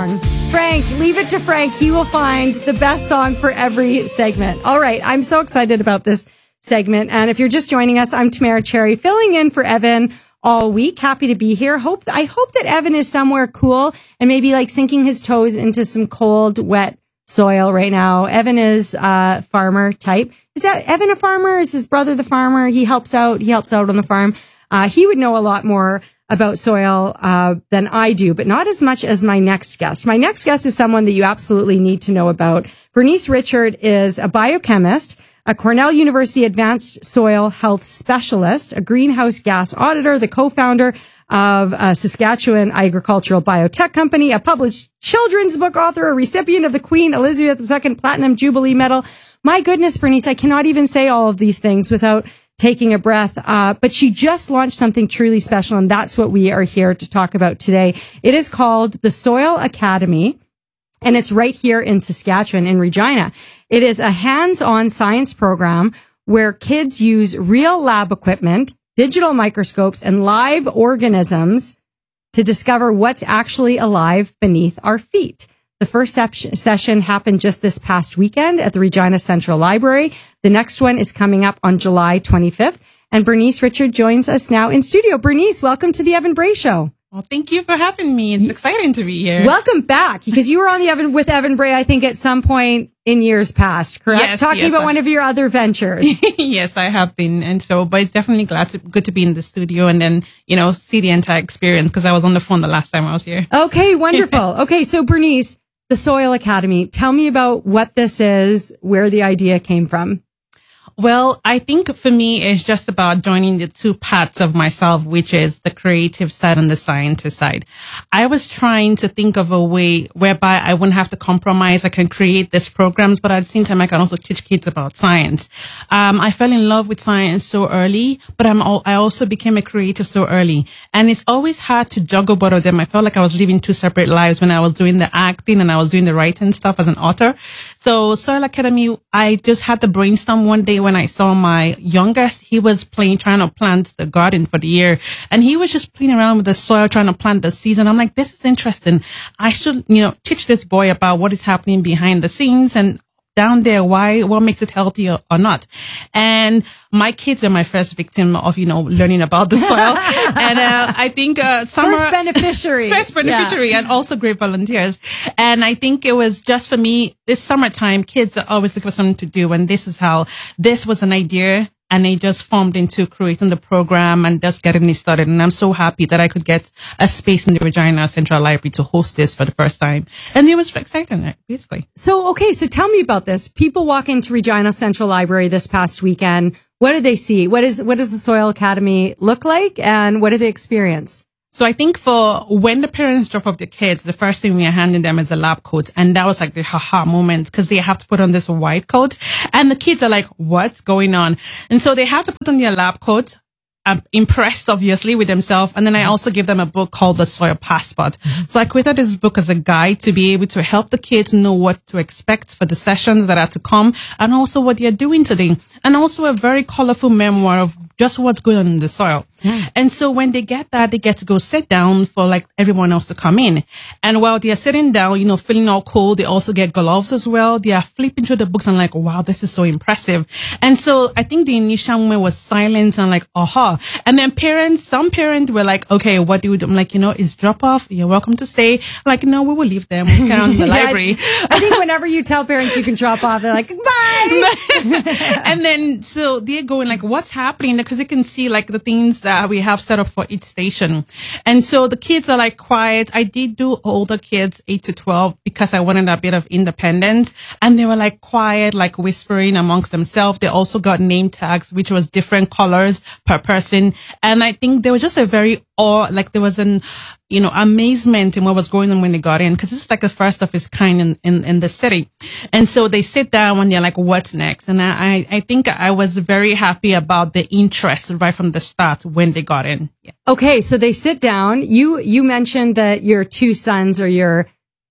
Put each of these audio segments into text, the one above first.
song. Frank, leave it to Frank. He will find the best song for every segment. All right. I'm so excited about this segment. And if you're just joining us, I'm Tamara Cherry, filling in for Evan all week. Happy to be here. I hope that Evan is somewhere cool and maybe like sinking his toes into some cold, wet soil right now. Evan is a farmer type. Is that Evan a farmer? Is his brother the farmer? He helps out on the farm. He would know a lot more about soil than I do, but not as much as my next guest. My next guest is someone that you absolutely need to know about. Bernice Richard is a biochemist, a Cornell University Advanced Soil Health Specialist, a greenhouse gas auditor, the co-founder of a Saskatchewan agricultural biotech company, a published children's book author, a recipient of the Queen Elizabeth II Platinum Jubilee Medal. My goodness, Bernice, I cannot even say all of these things without taking a breath. But she just launched something truly special, and that's what we are here to talk about today. It is called the Soil Academy, and it's right here in Saskatchewan, in Regina. It is a hands-on science program where kids use real lab equipment, digital microscopes, and live organisms to discover what's actually alive beneath our feet. The first session happened just this past weekend at the Regina Central Library. The next one is coming up on July 25th. And Bernice Richard joins us now in studio. Bernice, welcome to the Evan Bray Show. Well, thank you for having me. It's exciting to be here. Welcome back, because you were on with Evan Bray, I think, at some point in years past, correct? Yes, Talking about one of your other ventures. Yes, I have been. And so, but it's definitely good to be in the studio and then, see the entire experience, because I was on the phone the last time I was here. Okay, wonderful. Okay, so Bernice, the Soil Academy. Tell me about what this is, where the idea came from. Well, I think for me, it's just about joining the two parts of myself, which is the creative side and the scientist side. I was trying to think of a way whereby I wouldn't have to compromise. I can create these programs, but at the same time, I can also teach kids about science. I fell in love with science so early, but I also became a creative so early. And it's always hard to juggle both of them. I felt like I was living two separate lives when I was doing the acting and I was doing the writing stuff as an author. So Soil Academy, I just had to brainstorm one day when I saw my youngest. He was trying to plant the garden for the year, and he was just playing around with the soil, trying to plant the seeds. And I'm like, this is interesting. I should, teach this boy about what is happening behind the scenes and down there, what makes it healthy or not. And my kids are my first victim of, learning about the soil. And, I think, First beneficiary, yeah. And also great volunteers. And I think it was just for me, this summertime, kids are always looking for something to do. And this was an idea. And it just formed into creating the program and just getting it started. And I'm so happy that I could get a space in the Regina Central Library to host this for the first time. And it was exciting, basically. So tell me about this. People walk into Regina Central Library this past weekend. What do they see? What does the Soil Academy look like? And what do they experience? So I think for when the parents drop off their kids, the first thing we are handing them is a lab coat. And that was like the haha moment, because they have to put on this white coat. And the kids are like, what's going on? And so they have to put on their lab coat. I'm impressed, obviously, with themselves. And then I also give them a book called The Soil Passport. So I created this book as a guide to be able to help the kids know what to expect for the sessions that are to come, and also what they're doing today. And also a very colorful memoir of just what's going on in the soil. Yeah. And so when they get that, they get to go sit down for like everyone else to come in. And while they are sitting down, feeling all cold, they also get gloves as well. They are flipping through the books and like, wow, this is so impressive. And so I think the initial moment was silence and like, aha. And then some parents were like, okay, what do we do? I'm like, it's drop off. You're welcome to stay. I'm like, no, we will leave them. We'll carry on the library. I think whenever you tell parents you can drop off, they're like, bye. And then, so they're going like, what's happening? Because they can see like the things that we have set up for each station. And so the kids are like quiet. I did do older kids, 8 to 12, because I wanted a bit of independence. And they were like quiet, like whispering amongst themselves. They also got name tags, which was different colors per person. And I think there was just a very there was an, amazement in what was going on when they got in, because this is like the first of its kind in the city. And so they sit down and they're like, what's next? And I think I was very happy about the interest right from the start when they got in. Yeah. Okay. So they sit down. You mentioned that your two sons are your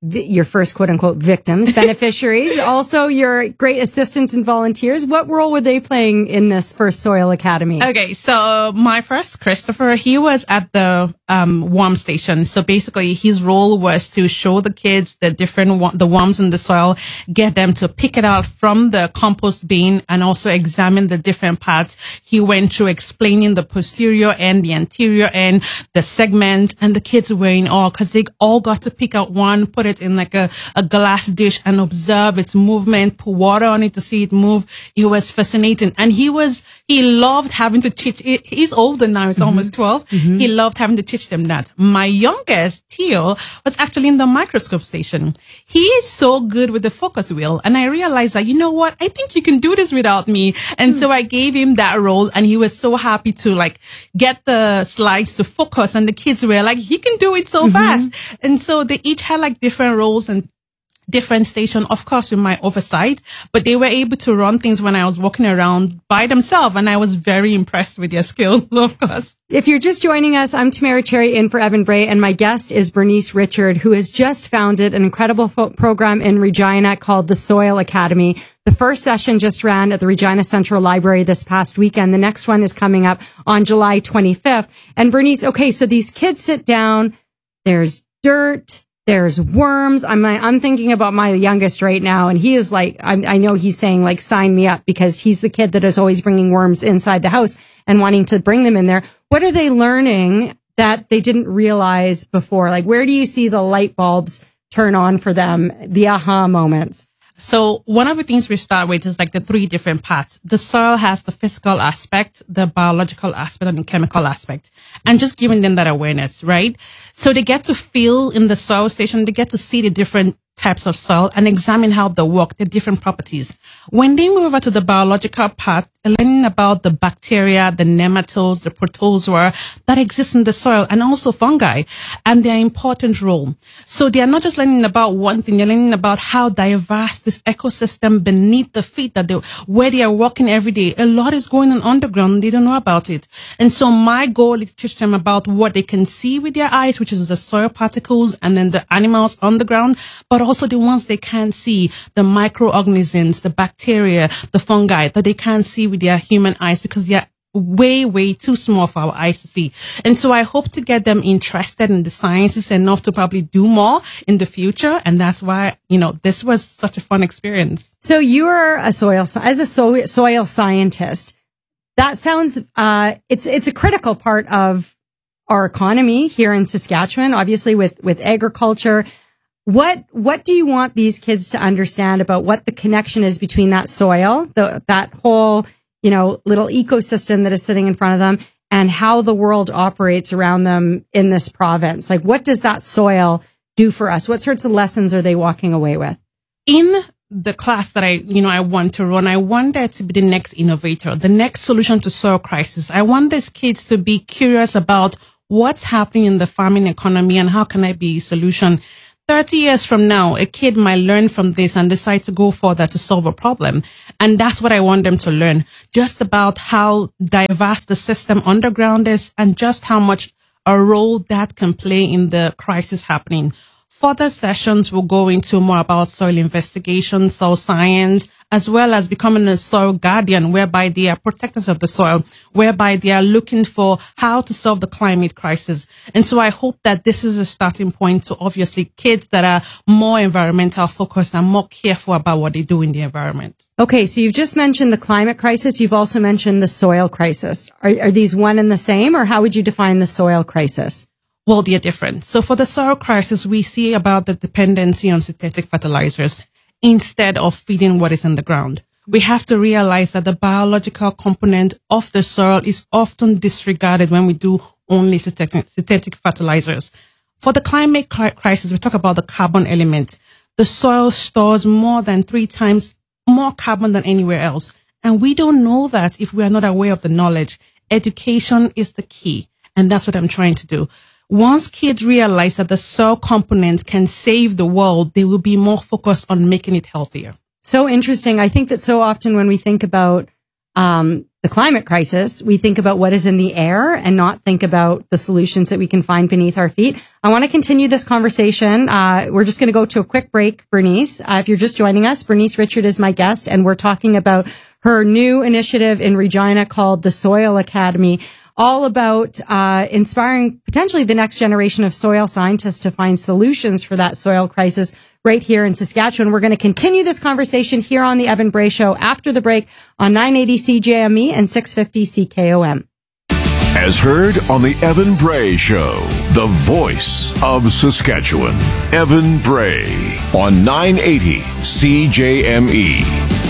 your first quote unquote victims, beneficiaries, also your great assistants and volunteers. What role were they playing in this first Soil Academy? Okay, so my first, Christopher, he was at the worm station. So basically his role was to show the kids the the worms in the soil, get them to pick it out from the compost bin and also examine the different parts. He went through explaining the posterior end, the anterior end, the segments, and the kids were in awe because they all got to pick out one, put it in like a glass dish and observe its movement, pour water on it to see it move. It was fascinating. And he loved having to teach. He's older now. He's almost 12. He loved having to teach them that. My youngest, Theo, was actually in the microscope station. He is so good with the focus wheel. And I realized that, you know what? I think you can do this without me. And so I gave him that role and he was so happy to like get the slides to focus. And the kids were like, he can do it so fast. And so they each had like different roles and different station, of course, with my oversight, but they were able to run things when I was walking around by themselves. And I was very impressed with their skill, of course. If you're just joining us, I'm Tamara Cherry in for Evan Bray, and my guest is Bernice Richard, who has just founded an incredible program in Regina called the Soil Academy. The first session just ran at the Regina Central Library this past weekend. The next one is coming up on July 25th. And Bernice, okay, so these kids sit down, there's dirt, there's worms. I'm thinking about my youngest right now, and he is like, I know he's saying like, sign me up, because he's the kid that is always bringing worms inside the house and wanting to bring them in there. What are they learning that they didn't realize before? Like, where do you see the light bulbs turn on for them, the aha moments? So one of the things we start with is like the three different parts. The soil has the physical aspect, the biological aspect, and the chemical aspect. And just giving them that awareness, right? So they get to feel in the soil station, they get to see the different types of soil and examine how they work, the different properties. When they move over to the biological part, learning about the bacteria, the nematodes, the protozoa that exist in the soil, and also fungi and their important role. So they are not just learning about one thing, they're learning about how diverse this ecosystem beneath the feet where they are walking every day. A lot is going on underground. They don't know about it. And so my goal is to teach them about what they can see with their eyes, which is the soil particles and then the animals on the ground, but also the ones they can't see, the microorganisms, the bacteria, the fungi that they can't see with their human eyes because they are way, way too small for our eyes to see. And so I hope to get them interested in the sciences enough to probably do more in the future. And that's why, this was such a fun experience. So you are a soil scientist. That sounds, it's a critical part of our economy here in Saskatchewan, obviously with agriculture. What do you want these kids to understand about what the connection is between that soil, that whole, little ecosystem that is sitting in front of them, and how the world operates around them in this province? Like, what does that soil do for us? What sorts of lessons are they walking away with? In the class that I want to run, I want that to be the next innovator, the next solution to soil crisis. I want these kids to be curious about what's happening in the farming economy and how can I be a solution. 30 years from now, a kid might learn from this and decide to go further to solve a problem. And that's what I want them to learn, just about how diverse the system underground is and just how much a role that can play in the crisis happening. Further sessions will go into more about soil investigation, soil science, as well as becoming a soil guardian, whereby they are protectors of the soil, whereby they are looking for how to solve the climate crisis. And so I hope that this is a starting point to obviously kids that are more environmental focused and more careful about what they do in the environment. Okay, so you've just mentioned the climate crisis. You've also mentioned the soil crisis. Are these one and the same, or how would you define the soil crisis? Well, they're different. So for the soil crisis, we see about the dependency on synthetic fertilizers instead of feeding what is in the ground. We have to realize that the biological component of the soil is often disregarded when we do only synthetic fertilizers. For the climate crisis, we talk about the carbon element. The soil stores more than 3 times more carbon than anywhere else. And we don't know that if we are not aware of the knowledge. Education is the key. And that's what I'm trying to do. Once kids realize that the soil components can save the world, they will be more focused on making it healthier. So interesting. I think that so often when we think about the climate crisis, we think about what is in the air and not think about the solutions that we can find beneath our feet. I want to continue this conversation. We're just going to go to a quick break, Bernice. If you're just joining us, Bernice Richard is my guest, and we're talking about her new initiative in Regina called the Soil Academy, all about inspiring potentially the next generation of soil scientists to find solutions for that soil crisis right here in Saskatchewan. We're going to continue this conversation here on the Evan Bray Show after the break on 980 CJME and 650 CKOM. As heard on the Evan Bray Show, the voice of Saskatchewan. Evan Bray on 980 CJME.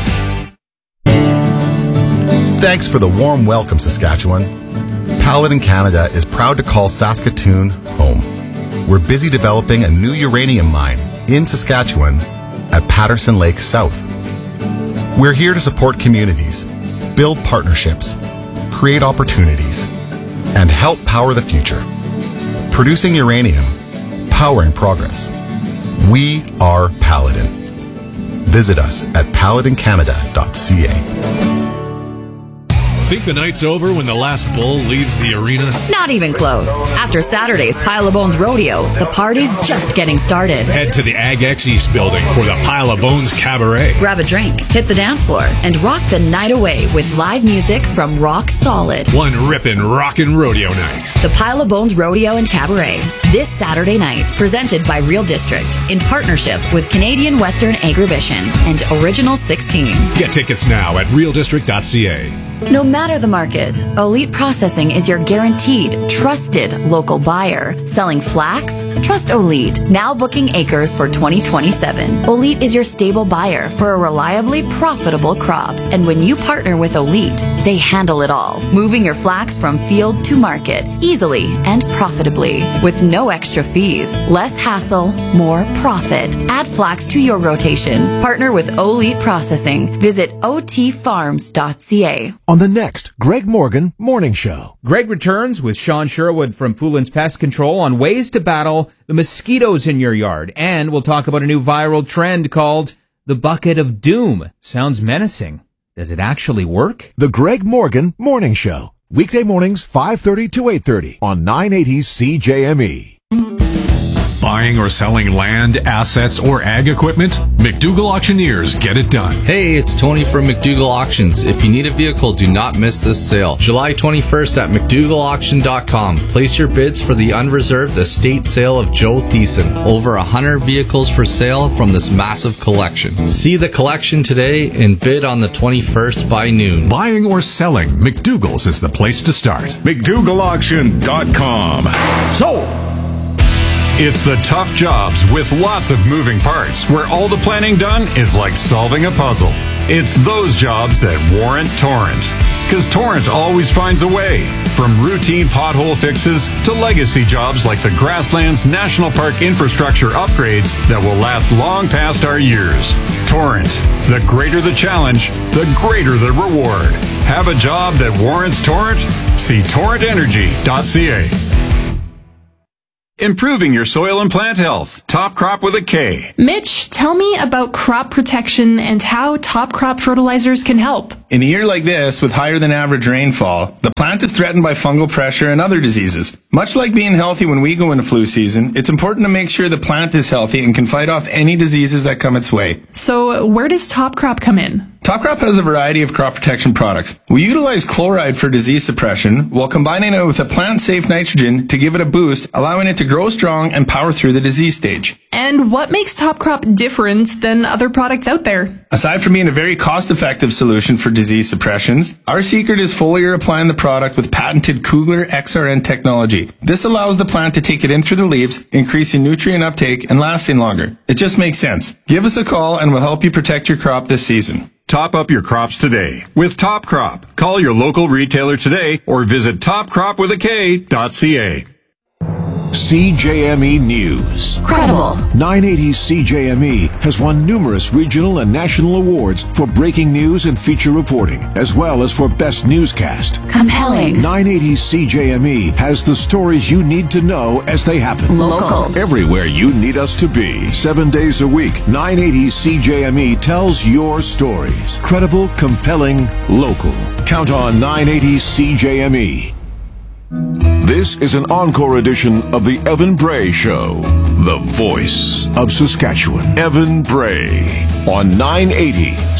Thanks for the warm welcome, Saskatchewan. Paladin Canada is proud to call Saskatoon home. We're busy developing a new uranium mine in Saskatchewan at Patterson Lake South. We're here to support communities, build partnerships, create opportunities, and help power the future. Producing uranium, powering progress. We are Paladin. Visit us at paladincanada.ca. Think the night's over when the last bull leaves the arena? Not even close. After Saturday's Pile of Bones Rodeo, the party's just getting started. Head to the Ag X East building for the Pile of Bones Cabaret. Grab a drink, hit the dance floor, and rock the night away with live music from Rock Solid. One rippin' rockin' rodeo night. The Pile of Bones Rodeo and Cabaret, this Saturday night, presented by Real District, in partnership with Canadian Western Agribition and Original 16. Get tickets now at realdistrict.ca. No matter the market, Elite Processing is your guaranteed, trusted local buyer. Selling flax? Trust Elite. Now booking acres for 2027. Elite is your stable buyer for a reliably profitable crop. And when you partner with Elite, they handle it all. Moving your flax from field to market easily and profitably. With no extra fees. Less hassle, more profit. Add flax to your rotation. Partner with Elite Processing. Visit otfarms.ca. On the next Greg Morgan Morning Show. Greg returns with Sean Sherwood from Poulin's Pest Control on ways to battle the mosquitoes in your yard. And we'll talk about a new viral trend called the Bucket of Doom. Sounds menacing. Does it actually work? The Greg Morgan Morning Show. Weekday mornings 5:30 to 8:30 on 980 CJME. Buying or selling land, assets, or ag equipment? McDougall Auctioneers get it done. Hey, it's Tony from McDougall Auctions. If you need a vehicle, do not miss this sale. July 21st at McDougallAuction.com. Place your bids for the unreserved estate sale of Joe Thiessen. Over 100 vehicles for sale from this massive collection. See the collection today and bid on the 21st by noon. Buying or selling, McDougall's is the place to start. McDougallAuction.com. Sold! It's the tough jobs with lots of moving parts where all the planning done is like solving a puzzle. It's those jobs that warrant Torrent. Because Torrent always finds a way. From routine pothole fixes to legacy jobs like the Grasslands National Park infrastructure upgrades that will last long past our years. Torrent. The greater the challenge, the greater the reward. Have a job that warrants Torrent? See torrentenergy.ca. Improving your soil and plant health. Top Crop with a K. Mitch, tell me about crop protection and how Top Crop fertilizers can help. In a year like this, with higher than average rainfall, the plant is threatened by fungal pressure and other diseases. Much like being healthy when we go into flu season, it's important to make sure the plant is healthy and can fight off any diseases that come its way. So where does Top Crop come in? Top Crop has a variety of crop protection products. We utilize chloride for disease suppression while combining it with a plant-safe nitrogen to give it a boost, allowing it to grow strong and power through the disease stage. And what makes Top Crop different than other products out there? Aside from being a very cost-effective solution for disease suppressions, our secret is foliar applying the product with patented Kugler XRN technology. This allows the plant to take it in through the leaves, increasing nutrient uptake and lasting longer. It just makes sense. Give us a call and we'll help you protect your crop this season. Top up your crops today with Top Crop. Call your local retailer today or visit topcropwithak.ca. CJME News. Credible. 980 CJME has won numerous regional and national awards for breaking news and feature reporting, as well as for best newscast. Compelling. 980 CJME has the stories you need to know as they happen. Local. Everywhere you need us to be. 7 days a week, 980 CJME tells your stories. Credible, compelling, local. Count on 980 CJME. This is an encore edition of the Evan Bray Show, the voice of Saskatchewan. Evan Bray on 980